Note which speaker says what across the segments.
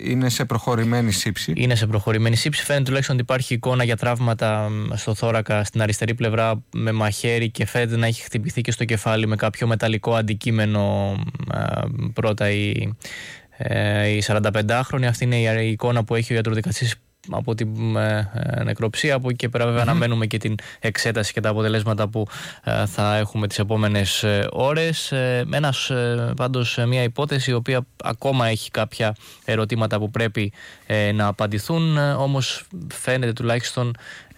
Speaker 1: είναι σε προχωρημένη σύψη.
Speaker 2: Είναι σε προχωρημένη σύψη. Φαίνεται τουλάχιστον ότι υπάρχει εικόνα για τραύματα στο θώρακα στην αριστερή πλευρά με μαχαίρι και φαίνεται να έχει χτυπηθεί και στο κεφάλι με κάποιο μεταλλικό αντικείμενο. Πρώτα η 45χρονη. Αυτή είναι η εικόνα που έχει ο ιατροδικαστής από την νεκροψία. Από εκεί και πέρα βέβαια αναμένουμε και την εξέταση και τα αποτελέσματα που θα έχουμε τις επόμενες ώρες. Πάντως μια υπόθεση η οποία ακόμα έχει κάποια ερωτήματα που πρέπει να απαντηθούν, όμως φαίνεται τουλάχιστον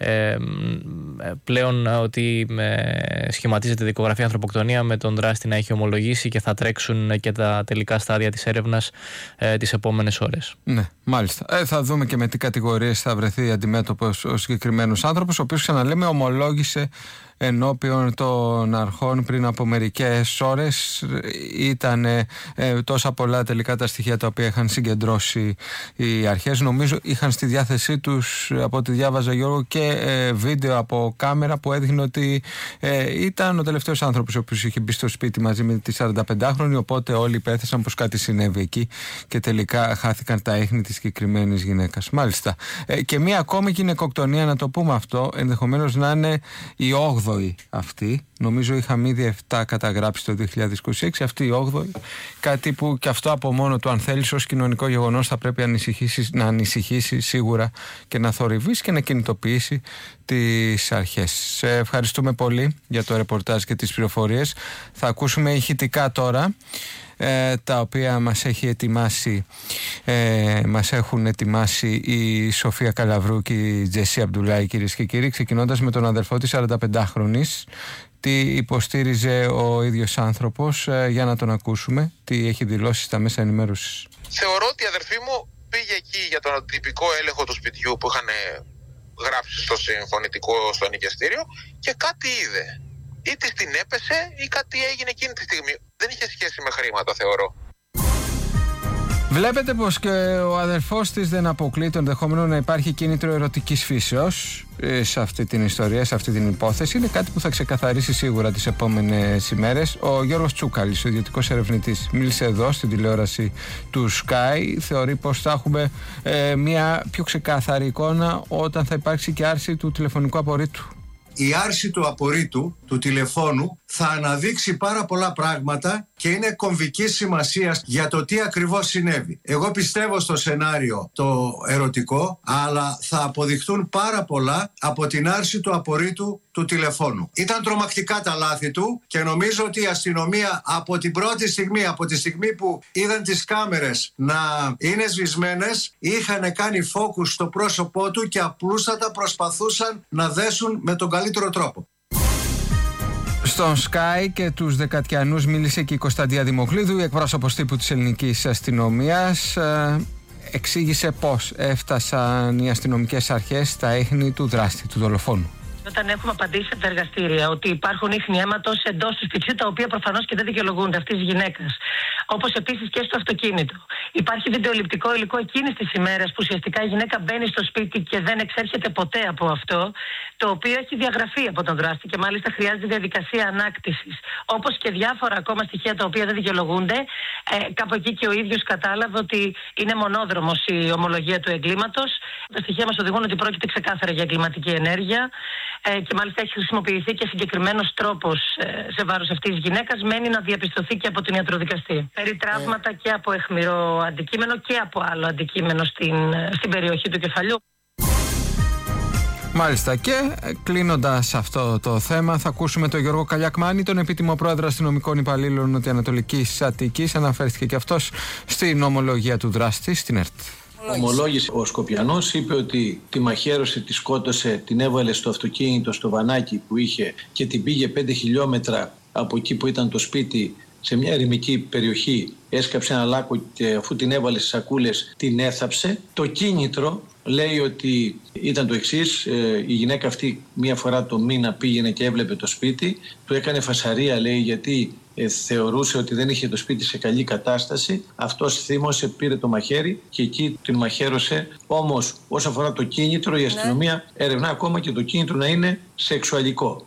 Speaker 2: πλέον ότι σχηματίζεται δικογραφία ανθρωποκτονία με τον δράστη να έχει ομολογήσει και θα τρέξουν και τα τελικά στάδια της έρευνας τις επόμενες ώρες.
Speaker 1: Ναι, μάλιστα. Θα δούμε και με τι κατηγορίες θα βρεθεί αντιμέτωπος ο συγκεκριμένος άνθρωπος, ο οποίος, ξαναλέμε, ομολόγησε ενώπιον των αρχών πριν από μερικές ώρες. Ήταν τόσα πολλά τελικά τα στοιχεία τα οποία είχαν συγκεντρώσει οι αρχές. Νομίζω είχαν στη διάθεσή τους, από ό,τι διάβαζα, Γιώργο, και βίντεο από κάμερα που έδειχνε ότι ήταν ο τελευταίος άνθρωπος ο οποίος είχε μπει στο σπίτι μαζί με τη 45χρονη, οπότε όλοι υπέθεσαν πως κάτι συνέβη εκεί και τελικά χάθηκαν τα ίχνη της συγκεκριμένης γυναίκας. Μάλιστα. Και μία ακόμη γυναικοκτονία, να το πούμε αυτό, ενδεχομένως να είναι η 8η αυτή. Νομίζω είχαμε ήδη 7 καταγράψει το 2026, αυτή η 8η. Κάτι που και αυτό από μόνο του, αν θέλεις, ως κοινωνικό γεγονός θα πρέπει να ανησυχήσει σίγουρα και να θορυβήσει και να κινητοποιήσει τις αρχές. Σε ευχαριστούμε πολύ για το ρεπορτάζ και τις πληροφορίες. Θα ακούσουμε ηχητικά τώρα, τα οποία μας έχουν ετοιμάσει η Σοφία Καλαβρού και η Τζεσί Αμπτουλάη, κυρίες και κύριοι, ξεκινώντας με τον αδερφό της 45χρονης. Τι υποστήριζε ο ίδιος άνθρωπος, για να τον ακούσουμε, τι έχει δηλώσει στα μέσα ενημέρωσης.
Speaker 3: Θεωρώ ότι η αδερφή μου πήγε εκεί για τον τυπικό έλεγχο του σπιτιού που είχαν γράψει στο συμφωνητικό στο νοικιαστήριο και κάτι είδε. Ή της την έπεσε ή κάτι έγινε εκείνη τη στιγμή. Δεν είχε σχέση με χρήματα, θεωρώ.
Speaker 1: Βλέπετε πως και ο αδερφός της δεν αποκλεί το ενδεχόμενο να υπάρχει κίνητρο ερωτικής φύσεως σε αυτή την ιστορία, σε αυτή την υπόθεση. Είναι κάτι που θα ξεκαθαρίσει σίγουρα τις επόμενες ημέρες. Ο Γιώργος Τσούκαλης, ο ιδιωτικός ερευνητής, μίλησε εδώ στην τηλεόραση του Sky. Θεωρεί πως θα έχουμε μια πιο ξεκάθαρη εικόνα όταν θα υπάρξει και άρση του τηλεφωνικού απορρίτου.
Speaker 4: Η άρση του απορρίτου του τηλεφώνου θα αναδείξει πάρα πολλά πράγματα και είναι κομβικής σημασίας για το τι ακριβώς συνέβη. Εγώ πιστεύω στο σενάριο το ερωτικό, αλλά θα αποδειχθούν πάρα πολλά από την άρση του απορρίτου του τηλεφώνου. Ήταν τρομακτικά τα λάθη του και νομίζω ότι η αστυνομία από την πρώτη στιγμή, από τη στιγμή που είδαν τις κάμερες να είναι σβησμένες, είχαν κάνει focus στο πρόσωπό του και απλούστατα προσπαθούσαν να δέσουν με τον καλύτερο τρόπο.
Speaker 1: Στον Sky και τους Δεκατιανούς μίλησε και η Κωνσταντία Δημοκλίδου, η εκπρόσωπος τύπου της ελληνικής αστυνομίας. Εξήγησε πώς έφτασαν οι αστυνομικές αρχές στα ίχνη του δράστη, του δολοφόνου.
Speaker 5: Όταν έχουμε απαντήσει από τα εργαστήρια ότι υπάρχουν ίχνη αίματος εντός του σπιτιού, τα οποία προφανώς και δεν δικαιολογούνται, αυτής της γυναίκας. Όπως επίσης και στο αυτοκίνητο. Υπάρχει βιντεοληπτικό υλικό εκείνης της ημέρας που ουσιαστικά η γυναίκα μπαίνει στο σπίτι και δεν εξέρχεται ποτέ από αυτό, το οποίο έχει διαγραφεί από τον δράστη και μάλιστα χρειάζεται διαδικασία ανάκτησης. Όπως και διάφορα ακόμα στοιχεία τα οποία δεν δικαιολογούνται. Κάπου εκεί και ο ίδιος κατάλαβε ότι είναι μονόδρομος η ομολογία του εγκλήματος. Τα στοιχεία μας οδηγούν ότι πρόκειται ξεκάθαρα για εγκληματική ενέργεια. Και μάλιστα έχει χρησιμοποιηθεί και συγκεκριμένος τρόπος σε βάρος αυτής της γυναίκας. Μένει να διαπιστωθεί και από τον ιατροδικαστή. Περί τραύματα και από αιχμηρό αντικείμενο και από άλλο αντικείμενο στην περιοχή του κεφαλιού.
Speaker 1: Μάλιστα, και κλείνοντας αυτό το θέμα, θα ακούσουμε τον Γιώργο Καλιακμάνη, τον επίτιμο πρόεδρο αστυνομικών υπαλλήλων Νοτιοανατολικής Αττικής. Αναφέρθηκε και αυτός στην ομολογία του δράστη στην ΕΡΤ.
Speaker 6: Ομολόγησε ο Σκοπιανός, είπε ότι τη μαχαίρωσε, τη σκότωσε, την έβαλε στο αυτοκίνητο, στο βανάκι που είχε και την πήγε 5 χιλιόμετρα από εκεί που ήταν το σπίτι, σε μια ερημική περιοχή, έσκαψε ένα λάκκο και αφού την έβαλε στις σακούλες την έθαψε. Το κίνητρο λέει ότι ήταν το εξής: η γυναίκα αυτή μία φορά το μήνα πήγαινε και έβλεπε το σπίτι, του έκανε φασαρία, λέει, γιατί θεωρούσε ότι δεν είχε το σπίτι σε καλή κατάσταση. Αυτός θύμωσε, πήρε το μαχαίρι και εκεί την μαχαίρωσε. Όμως όσον αφορά το κίνητρο, η αστυνομία ερευνά ακόμα και το κίνητρο να είναι σεξουαλικό.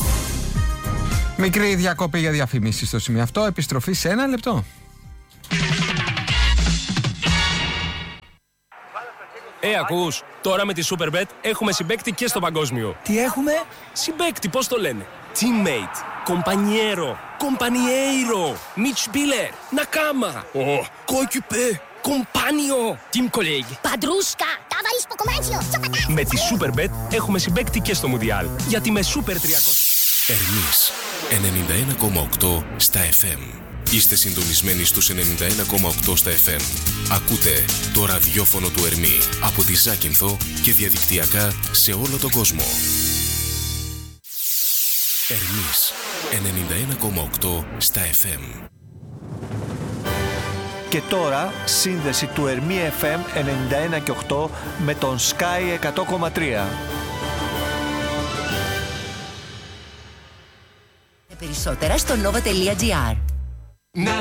Speaker 1: Μικρή διακοπή για διαφημίσεις στο σημείο αυτό. Επιστροφή σε 1 λεπτό.
Speaker 7: Ακούς, τώρα με τη Superbet έχουμε συμπαίκτη και στο παγκόσμιο.
Speaker 8: Τι έχουμε?
Speaker 7: Συμπαίκτη, πώς το λένε? Teammate, compañero, compañeiro, Mitspieler, Nakama, coéquipier, compagnon, team colleague.
Speaker 9: Παντρούσκα, ταβαλίς στο κομμάτσιο.
Speaker 7: Με τη Superbet έχουμε συμπαίκτη και στο Μουντιάλ. Γιατί με Super 300...
Speaker 10: Ερμής 91,8 στα FM. Είστε συντονισμένοι στους 91,8 στα FM. Ακούτε το ραδιόφωνο του Ερμή από τη Ζάκυνθο και διαδικτυακά σε όλο τον κόσμο. Ερμής 91,8 στα FM.
Speaker 11: Και τώρα σύνδεση του Ερμή FM 91,8 με τον Sky 100,3.
Speaker 9: Περισσότερα στο nova.gr.